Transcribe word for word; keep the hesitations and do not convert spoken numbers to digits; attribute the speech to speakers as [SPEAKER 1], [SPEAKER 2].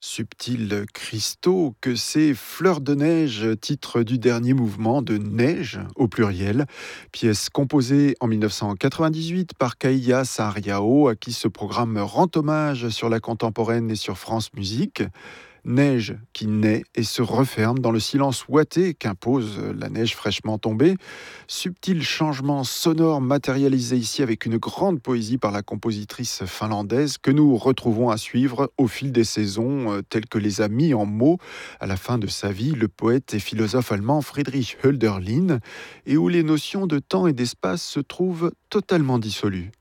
[SPEAKER 1] Subtils cristaux que ces fleurs de neige, titre du dernier mouvement de Neige au pluriel, pièce composée en mille neuf cent quatre-vingt-dix-huit par Kaïa Saariao, à qui ce programme rend hommage sur la contemporaine et sur France Musique. Neige qui naît et se referme dans le silence ouaté qu'impose la neige fraîchement tombée. Subtil changement sonore matérialisé ici avec une grande poésie par la compositrice finlandaise que nous retrouvons à suivre au fil des saisons, euh, telles que les a mis en mots à la fin de sa vie le poète et philosophe allemand Friedrich Hölderlin, et où les notions de temps et d'espace se trouvent totalement dissolues.